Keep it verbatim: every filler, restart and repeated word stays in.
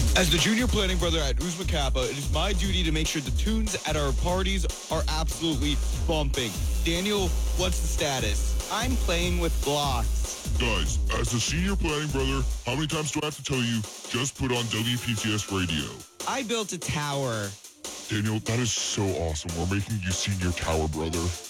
As the junior planning brother at Uzma Kappa, it is my duty to make sure the tunes at our parties are absolutely bumping. Daniel, what's the status? I'm playing with blocks. Guys, as a senior planning brother, how many times do I have to tell you, just put on W P T S radio? I built a tower. Daniel, that is so awesome. We're making you senior tower brother.